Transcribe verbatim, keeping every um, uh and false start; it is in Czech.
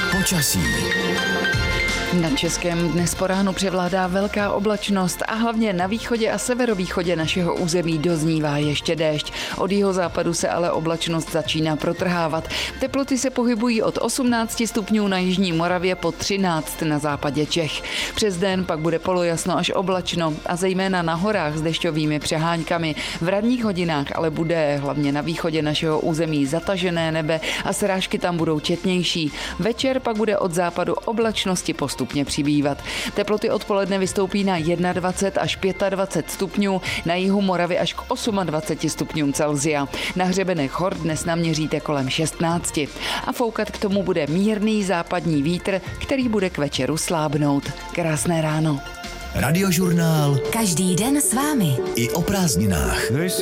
Počasí. Na českém dnes po ránu převládá velká oblačnost a hlavně na východě a severovýchodě našeho území doznívá ještě déšť. Od jihozápadu se ale oblačnost začíná protrhávat. Teploty se pohybují od osmnácti stupňů na jižní Moravě po třináct na západě Čech. Přes den pak bude polojasno až oblačno a zejména na horách s dešťovými přeháňkami. V ranních hodinách ale bude hlavně na východě našeho území zatažené nebe a srážky tam budou četnější. Večer pak bude od západu oblačnosti postupně stupně přibývat. Teploty odpoledne vystoupí na dvacet jedna až dvacet pět stupňů, na jihu Moravy až k dvacet osm stupňům Celsia. Na hřebenech hor dnes naměříte kolem šestnáct. A foukat k tomu bude mírný západní vítr, který bude k večeru slábnout. Krásné ráno. Radiožurnál. Každý den s vámi. I o prázdninách.